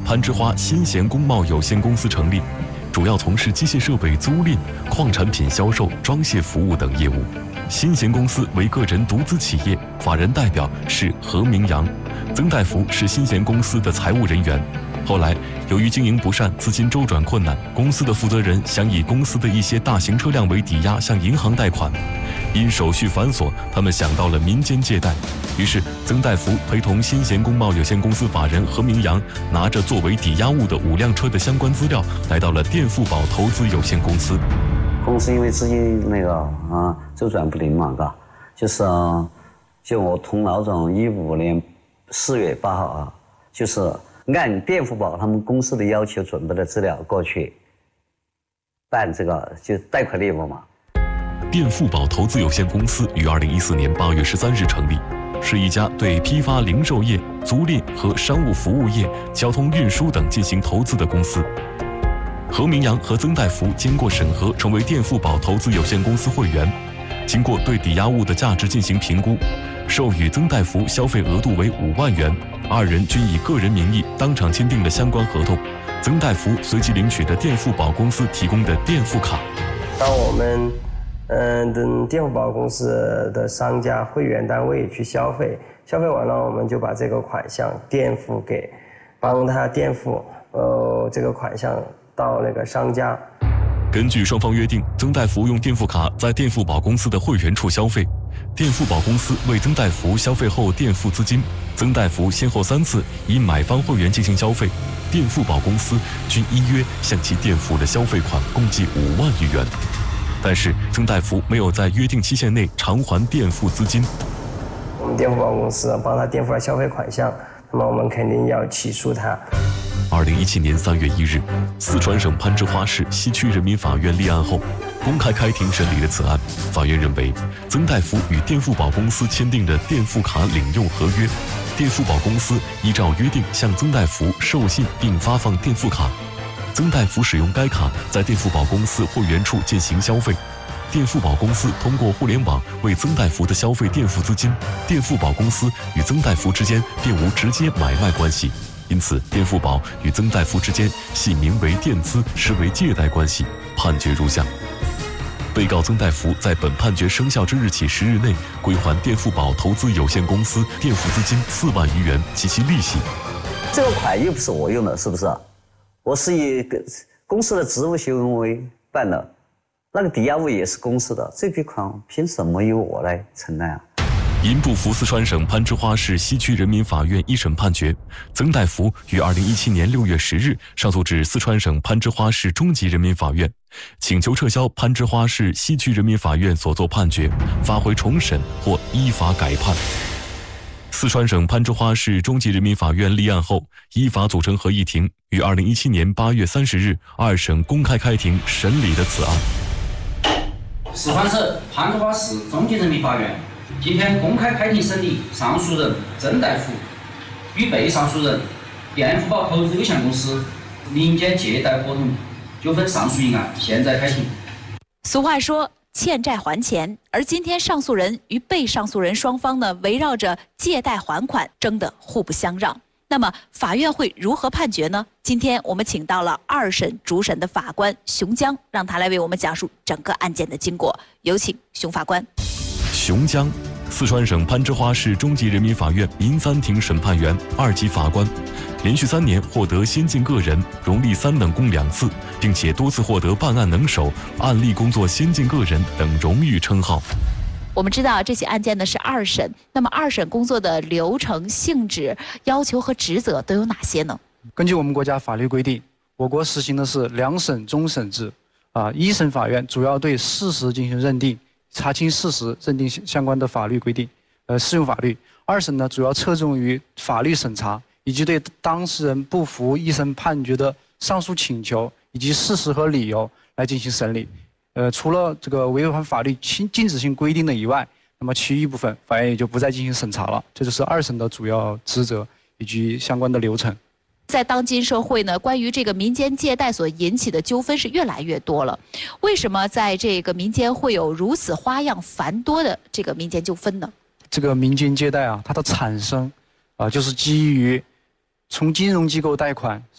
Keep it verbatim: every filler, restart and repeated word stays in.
攀枝花新贤工贸有限公司成立，主要从事机械设备租赁、矿产品销售、装卸服务等业务。新贤公司为个人独资企业，法人代表是何明阳，曾大福是新贤公司的财务人员。后来，由于经营不善，资金周转困难，公司的负责人想以公司的一些大型车辆为抵押向银行贷款，因手续繁琐，他们想到了民间借贷。于是，曾大福陪同新贤工贸有限公司法人何明阳，拿着作为抵押物的五辆车的相关资料，来到了电富宝投资有限公司。 公司因为资金那个啊周转不灵嘛，嘎，就是、啊、就我同老总一五年四月八号啊，就是按电富宝他们公司的要求准备的资料过去办这个就贷款业务嘛。 电富宝投资有限公司于二零一四年八月十三日成立，是一家对批发零售业、租赁和商务服务业、交通运输等进行投资的公司。何明阳和曾大福经过审核，成为电富宝投资有限公司会员。经过对抵押物的价值进行评估，授予曾大福消费额度为五万元，二人均以个人名义当场签订了相关合同。曾大福随即领取了电富宝公司提供的电富卡。 当我们嗯等电富宝公司的商家会员单位去消费，消费完了，我们就把这个款项垫付给，帮他垫付呃这个款项到那个商家。 根据双方约定，曾大福用电富卡在电富宝公司的会员处消费，电富宝公司为曾大福消费后垫付资金。曾大福先后三次以买方会员进行消费，电富宝公司均依约向其垫付了消费款共计五万余元。但是曾大福没有在约定期限内偿还垫付资金。 我们电富宝公司帮他垫付了消费款项，那么我们肯定要起诉他。 二零一七年三月一日，四川省攀枝花市西区人民法院立案后，公开开庭审理了此案。法院认为，曾大福与电富宝公司签订的电富卡领用合约，电富宝公司依照约定向曾大福授信并发放电富卡，曾大福使用该卡在电富宝公司会员处进行消费，电富宝公司通过互联网为曾大福的消费垫付资金，电富宝公司与曾大福之间并无直接买卖关系。因此，电富宝与曾大福之间系名为垫资，实为借贷关系。判决如下：被告曾大福在本判决生效之日起十日内归还电富宝投资有限公司垫付资金四万余元及其利息。 这个款又不是我用的，是不是？我是以公司的职务行为办的，那个抵押物也是公司的，这笔款凭什么由我来承担啊？ 因不服四川省攀枝花市西区人民法院一审判决，曾大福于二零一七年六月十日上诉至四川省攀枝花市中级人民法院，请求撤销攀枝花市西区人民法院所作判决，发回重审或依法改判。四川省攀枝花市中级人民法院立案后，依法组成合议庭，于二零一七年八月三十日二审公开开庭审理了此案。 四川省攀枝花市中级人民法院今天公开开庭审理上诉人曾大福与被上诉人电富宝投资有限公司民间借贷合同纠纷上诉一案，现在开庭。 俗话说欠债还钱，而今天上诉人与被上诉人双方呢，围绕着借贷还款争得互不相让。那么法院会如何判决呢？今天我们请到了二审主审的法官熊江，让他来为我们讲述整个案件的经过。有请熊法官。 熊江，四川省攀枝花市中级人民法院民三庭审判员、二级法官，连续三年获得先进个人、荣立三等功两次，并且多次获得办案能手、案例工作先进个人等荣誉称号。 我们知道这起案件呢是二审，那么二审工作的流程、性质、要求和职责都有哪些呢？ 根据我们国家法律规定，我国实行的是两审终审制。啊，一审法院主要对事实进行认定，查清事实，认定相关的法律规定，呃，适用法律。二审呢，主要侧重于法律审查，以及对当事人不服一审判决的上诉请求以及事实和理由来进行审理。呃，除了这个违反法律禁禁止性规定的以外，那么其余部分法院也就不再进行审查了。这就是二审的主要职责以及相关的流程。 在当今社会呢，关于这个民间借贷所引起的纠纷是越来越多了。为什么在这个民间会有如此花样繁多的这个民间纠纷呢？ 这个民间借贷啊，它的产生啊，就是基于从金融机构贷款